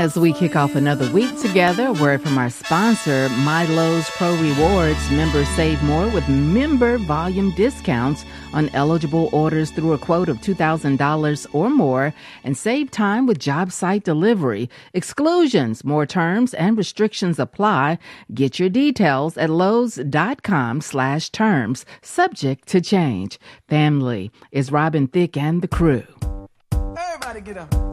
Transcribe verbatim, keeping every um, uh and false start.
As we kick off another week together, a word from our sponsor, Milo's Pro Rewards. Members save more with member volume discounts on eligible orders through a quote of two thousand dollars or more, and save time with job site delivery. Exclusions, more terms, and restrictions apply. Get your details at Lowe's.com slash terms, subject to change. Family is Robin Thicke and the crew. Everybody get up.